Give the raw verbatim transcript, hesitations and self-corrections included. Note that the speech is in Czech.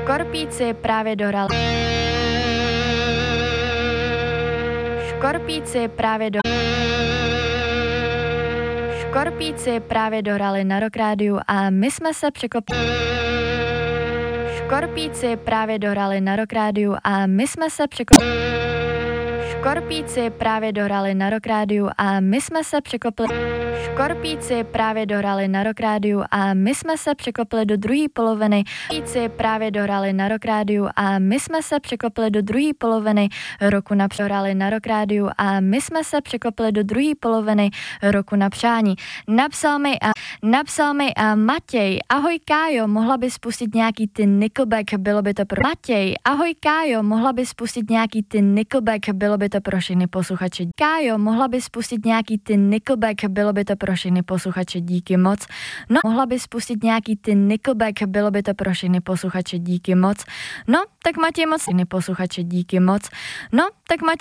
Škorpíci právě dohrali. Škorpíci právě do... Škorpíci právě dohrali na Rock Rádiu a my jsme se překopli. Škorpíci právě dohrali na Rock Rádiu a my jsme se překopli. Škorpíci právě dohrali na Rock Rádiu a my jsme se překopli. Škorpíci právě dohrali na Rock Rádiu a my jsme se překopli do druhé poloviny. Škorpíci právě dohrali na Rock Rádiu a my jsme se překopli do druhé poloviny roku na dohrali na Rock Rádiu a my jsme se překopli do druhé poloviny roku na přání. Napsal mi a napsal mi a Matěj, ahoj Kájo, mohla bys pustit nějaký ty Nickelback, bylo by to pro Matěj, ahoj Kájo, mohla bys pustit nějaký ty Nickelback, bylo by to pro všechny posluchače. Kájo, mohla bys pustit nějaký ty Nickelback, bylo by to pro všechny posluchače, díky moc. No, mohla bys pustit nějaký ty Nickelback, bylo by to pro všechny posluchače, díky moc. No, tak Matěj moc, všechny posluchače, díky moc. No, tak Matěj